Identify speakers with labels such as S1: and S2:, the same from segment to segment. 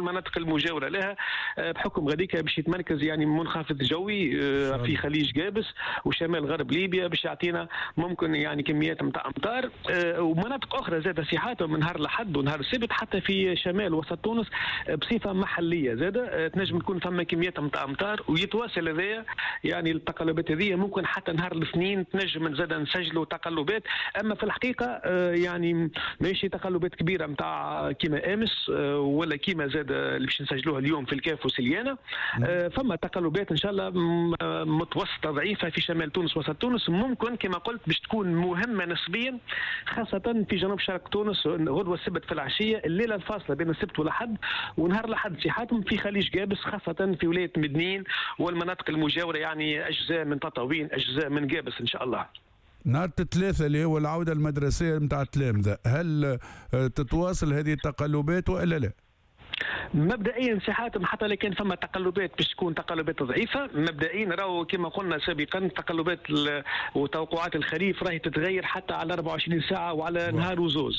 S1: والمناطق المجاورة لها بحكم غاديك باش يتمركز يعني منخفض جوي في خليج جابس وشمال غرب ليبيا باش يعطينا ممكن يعني كميات نتاع امطار، ومناطق اخرى زاد سيحاتهم من نهار الاحد ونهار السبت حتى في شمال وسط تونس بصفه محليه زاد تنجم تكون فما كميات نتاع امطار، ويتواصل هذايا يعني التقلبات هذه ممكن حتى نهار الاثنين تنجم زاد نسجلوا تقلبات. اما في الحقيقه يعني ماشي تقلبات كبيره نتاع كيما امس ولا كيما زاد اللي باش نسجلوها اليوم في الكاف وسليانه، فما تقلبات ان شاء الله متوسطه ضعيفه في شمال تونس وسط تونس، ممكن كما قلت باش تكون مهمه نسبيا خاصه في جنوب شرق تونس غدوه السبت في العشيه، الليله الفاصله بين السبت والاحد ونهار الاحد سيحاتهم في خليج جابس خاصه في ولايه مدنين والمناطق المجاوره، يعني اجزاء من تطاوين اجزاء من جابس ان شاء الله.
S2: نهار الثلاثة اللي هو العودة المدرسية متاع التلامذة، هل تتواصل هذه التقلبات وإلا لا؟
S1: مبدئيا صحاتهم حتى لو كان فما تقلبات باش تكون تقلبات ضعيفه، مبدئيا راهو كما قلنا سابقا تقلبات وتوقعات الخريف راهي تتغير حتى على 24 ساعه وعلى نهار وزوز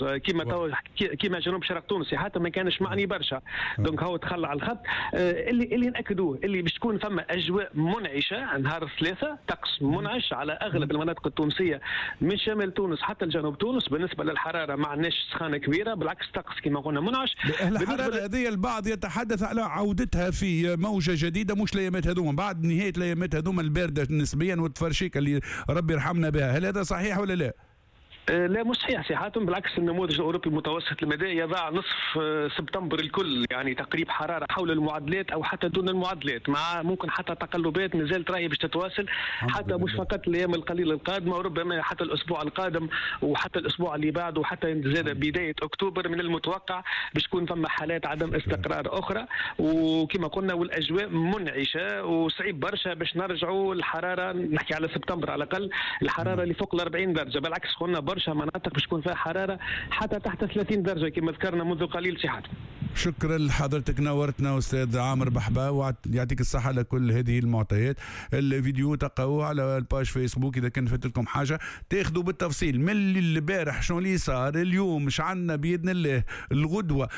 S1: كما جنوب شرق تونس صحاتهم ما كانش معني برشا، دونك هو تخلى على الخط. اللي ناكدوه اللي باش تكون فما اجواء منعشه نهار الثلاثاء، طقس منعش على اغلب المناطق التونسيه من شمال تونس حتى لجنوب تونس. بالنسبه للحراره ما عندناش سخانه كبيره، بالعكس طقس كما قلنا منعش.
S2: الحراره هذه البعض يتحدث على عودتها في موجة جديدة، مش الأيامات هذوما بعد نهاية الأيامات هذوما الباردة نسبيا والتفرشيك اللي ربي يرحمنا بها، هل هذا صحيح ولا لا؟
S1: لا مش صحيح صحاتهم، بالعكس النموذج الاوروبي المتوسط المدى يضع نصف سبتمبر الكل يعني تقريب حراره حول المعدلات او حتى دون المعدلات، مع ممكن حتى تقلبات مازالت راهي باش تتواصل حتى مش فقط الايام القليله القادمه، وربما حتى الاسبوع القادم وحتى الاسبوع اللي بعده وحتى زاد بدايه اكتوبر من المتوقع باش تكون فما حالات عدم استقرار اخرى. وكما قلنا والاجواء منعشه وصعيب برشا باش نرجعوا الحراره، نحكي على سبتمبر على الاقل الحراره اللي فوق ال 40 درجه، بالعكس قلنا برشا مناطق باش تكون فيها حراره حتى تحت 30 درجه كما ذكرنا منذ قليل صحتكم.
S2: شكرا لحضرتك، نورتنا استاذ عامر بحبا ويعطيك الصحه على كل هذه المعطيات. الفيديو تلقاوه على الباج فيسبوك اذا كان فاتتكم حاجه تاخذوا بالتفصيل من البارح شنو اللي صار اليوم. مش عندنا باذن الله الغدوه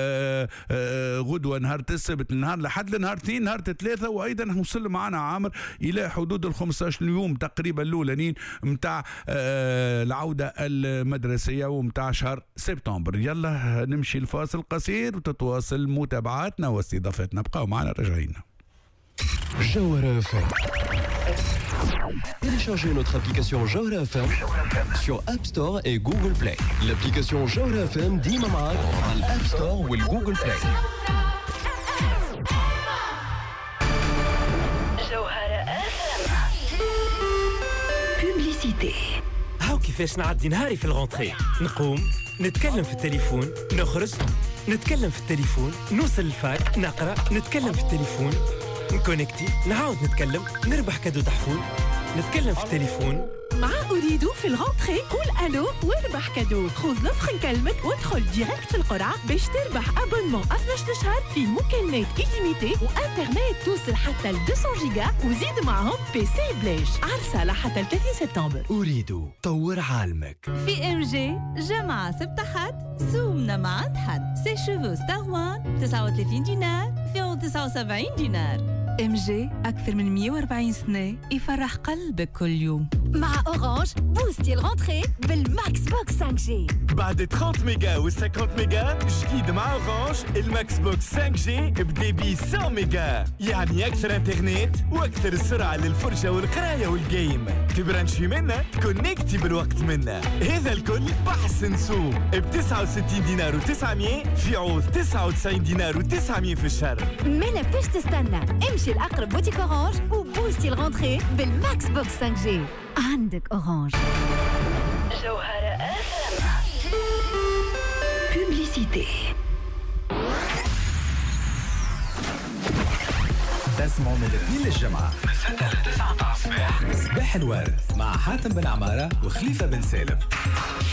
S2: غدوه نهار السبت نهار لحد نهار اثنين نهار ثلاثه، وايضا وصل معنا عامر الى حدود ال 15 يوم تقريبا الاولانيين نتاع العوده المدرسيه ومتاع شهر سبتمبر. يلا نمشي الفاصل قصير وتتواصل متابعاتنا واستضافتنا، بقاو معنا راجعين.
S3: Jawhara FM. Téléchargez notre application Jawhara FM sur App Store et Google Play. L'application Jawhara FM ديما معاك على الأب ستور والجوجل بلاي.
S4: جوهرة FM. Publicité.
S5: هاو كيفاش نعدي نهاري في الغونتري، نقوم نتكلم في التليفون، نخرج نتكلم في التليفون، نوصل الفاك نقرأ نتكلم في التليفون، نكونكتي نعاود نتكلم، نربح كادو تحفون نتكلم في التليفون.
S6: مع أريدو في الغونتري قول ألو واربح كادو. خذ لفخ نكلمك وادخل ديريكت في القرعة باش تربح أبونمون 12 شهر في مكالمات إليميتي وإنترنت توصل حتى ل 200 جيجا وزيد معهم بي سي بلاش. عرسة لحتى 30 سبتمبر.
S3: أريدو طور عالمك.
S7: في ام جي جمعة سبت حد سومنا مع عند حد سي شوفو ستار وان 39 دينار في 79 دينار. ام جي أكثر من 140 سنة يفرح قلبك كل يوم.
S8: مع أورانج بوستي الغونتري بالماكس بوكس 5G.
S9: بعد 30 ميجا و 50 ميجا جديد مع أورانج الماكس بوكس 5G بديبي 100 ميجا، يعني أكثر انترنت وأكثر سرعة للفرجة والقراية والجيم. تبرانشي منا تكونكتي بالوقت منا. هذا الكل بحسن سوق ب 69 دينار و900 في عوض 99 دينار و900 في الشهر.
S8: ما فيش تستنى، امشي الأقرب بوتيك أورانج وبوستي الغونتري بالماكس بوكس 5G. عندك أورانج.
S4: جوهرة FM. Publicité.
S10: تسمعوا من الاثنين للجمعة من 6 ل 9 الصباح صباح الورد مع حاتم بن عمارة وخليفة بن سالم.